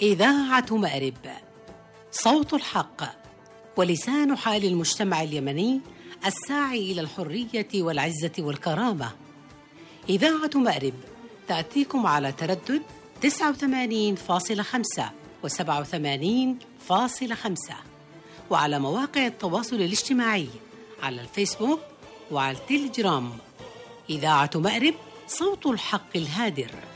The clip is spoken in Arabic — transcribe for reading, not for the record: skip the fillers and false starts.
إذاعة مأرب، صوت الحق ولسان حال المجتمع اليمني الساعي إلى الحرية والعزة والكرامة. إذاعة مأرب تأتيكم على تردد 89.5 و87.5 وعلى مواقع التواصل الاجتماعي على الفيسبوك وعلى التليجرام. إذاعة مأرب، صوت الحق الهادر.